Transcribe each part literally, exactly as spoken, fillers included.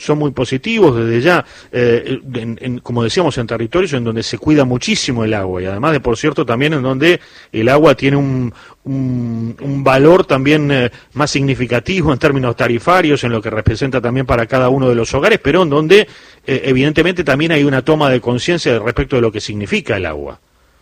son muy positivos desde ya, eh, en, en, como decíamos, en territorios en donde se cuida muchísimo el agua y además de, por cierto, también en donde el agua tiene un, un, un valor también eh, más significativo en términos tarifarios, en lo que representa también para cada uno de los hogares, pero en donde eh, evidentemente también hay una toma de conciencia respecto de lo que significa el agua.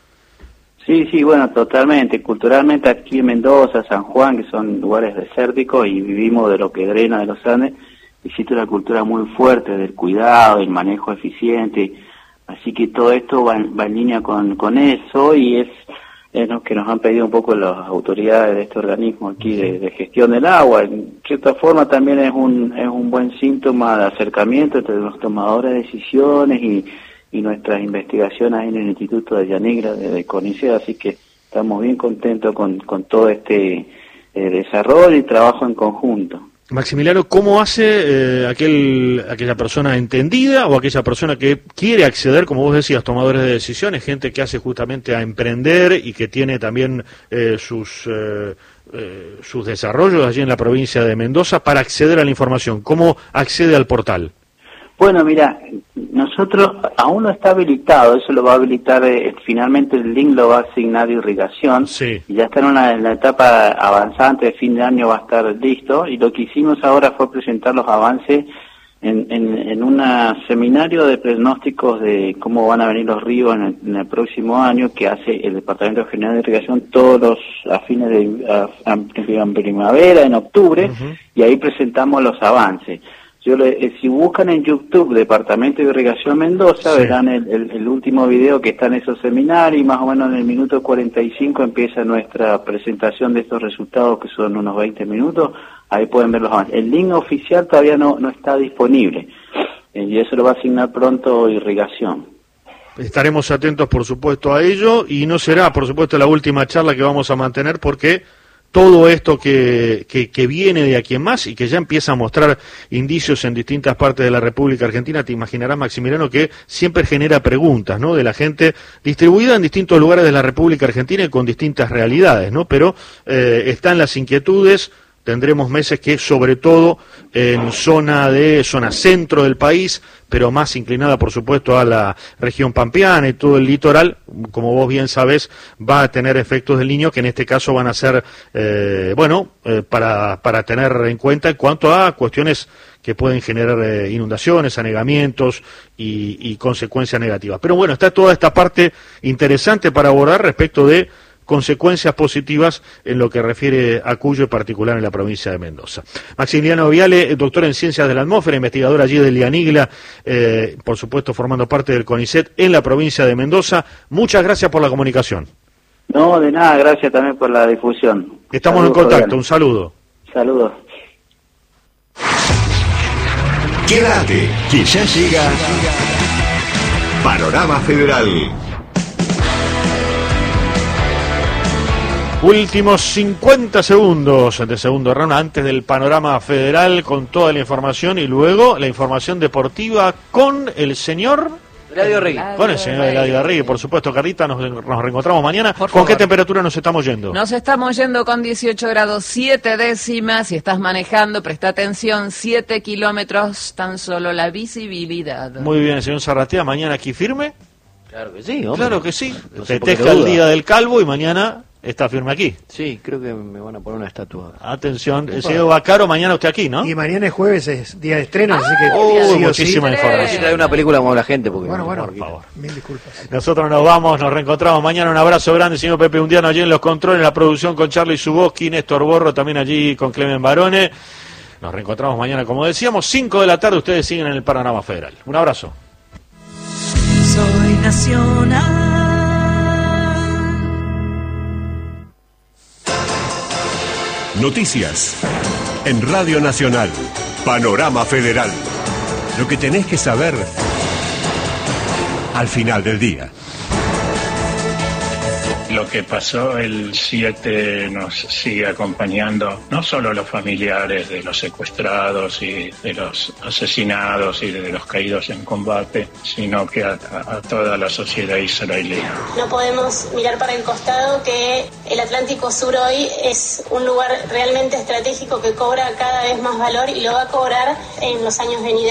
Sí, sí, bueno, totalmente. Culturalmente aquí en Mendoza, San Juan, que son lugares desérticos y vivimos de lo que drena de los Andes, existe una cultura muy fuerte del cuidado, del manejo eficiente, así que todo esto va, va en línea con, con eso y es, es lo que nos han pedido un poco las autoridades de este organismo aquí de, de gestión del agua. En cierta forma también es un, es un buen síntoma de acercamiento entre los tomadores de decisiones y y nuestras investigaciones ahí en el Instituto de Llanegra de, de CONICET, así que estamos bien contentos con, con todo este eh, desarrollo y trabajo en conjunto. Maximiliano, ¿cómo hace eh, aquel aquella persona entendida o aquella persona que quiere acceder, como vos decías, tomadores de decisiones, gente que hace justamente a emprender y que tiene también eh, sus eh, eh, sus desarrollos allí en la provincia de Mendoza, para acceder a la información? ¿Cómo accede al portal? Bueno, mira, nosotros aún no está habilitado, eso lo va a habilitar, eh, finalmente el link lo va a asignar Irrigación, sí. Y ya está en, una, en la etapa avanzante, de fin de año va a estar listo, y lo que hicimos ahora fue presentar los avances en, en, en un seminario de pronósticos de cómo van a venir los ríos en el, en el próximo año, que hace el Departamento General de Irrigación todos los a fines de a, a, en primavera, en octubre, uh-huh. Y ahí presentamos los avances. Yo le, eh, si buscan en YouTube Departamento de Irrigación Mendoza, sí. Verán el, el, el último video que está en esos seminarios y más o menos en el minuto cuarenta y cinco empieza nuestra presentación de estos resultados, que son unos veinte minutos. Ahí pueden ver los avances. El link oficial todavía no, no está disponible eh, y eso lo va a asignar pronto Irrigación. Estaremos atentos, por supuesto, a ello, y no será, por supuesto, la última charla que vamos a mantener, porque todo esto que, que, que viene de aquí en más y que ya empieza a mostrar indicios en distintas partes de la República Argentina, te imaginarás, Maximiliano, que siempre genera preguntas, ¿no?, de la gente distribuida en distintos lugares de la República Argentina y con distintas realidades, ¿no? Pero eh, están las inquietudes. Tendremos meses que, sobre todo en zona de zona centro del país, pero más inclinada, por supuesto, a la región pampeana y todo el litoral, como vos bien sabés, va a tener efectos del Niño, que en este caso van a ser, eh, bueno, eh, para, para tener en cuenta en cuanto a cuestiones que pueden generar eh, inundaciones, anegamientos y, y consecuencias negativas. Pero bueno, está toda esta parte interesante para abordar respecto de consecuencias positivas en lo que refiere a Cuyo, en particular en la provincia de Mendoza. Maximiliano Viale, doctor en Ciencias de la Atmósfera, investigador allí del Lianigla, eh, por supuesto formando parte del CONICET en la provincia de Mendoza. Muchas gracias por la comunicación. No, de nada, gracias también por la difusión. Estamos Saludos, en contacto, Fabián. Un saludo. Saludos. Quédate, que ya llega Panorama Federal. Últimos cincuenta segundos de segundo round antes del Panorama Federal con toda la información y luego la información deportiva con el señor Eladio Arregui. Con el señor Eladio Arregui, por supuesto. Carlita, nos, nos reencontramos mañana. Por ¿Con favor. Qué temperatura nos estamos yendo? Nos estamos yendo con dieciocho grados siete décimas. Si estás manejando, presta atención, siete kilómetros, tan solo la visibilidad. Muy bien, señor Zarratea, mañana aquí firme. Claro que sí, hombre. Claro que sí. No sé Festeja el día del calvo y mañana está firme aquí. Sí, creo que me van a poner una estatua. Atención, el señor Bacaro, mañana usted aquí, ¿no? Y mañana es jueves, es día de estreno, ah, así que... Oh, sí, muchísima sí. información. Hay una película como la gente, porque... Bueno, bueno, por favor. Mil disculpas. Nosotros nos vamos, nos reencontramos mañana. Un abrazo grande, señor Pepe Undiano, allí en los controles, en la producción con Charlie Suboski, Néstor Borro, también allí con Clemen Barone. Nos reencontramos mañana, como decíamos, cinco de la tarde. Ustedes siguen en el Panorama Federal. Un abrazo. Soy nacional. Noticias en Radio Nacional, Panorama Federal. Lo que tenés que saber al final del día. Lo que pasó el siete nos sigue acompañando, no solo los familiares de los secuestrados y de los asesinados y de los caídos en combate, sino que a, a, a toda la sociedad israelí. No podemos mirar para el costado, que el Atlántico Sur hoy es un lugar realmente estratégico que cobra cada vez más valor y lo va a cobrar en los años venideros.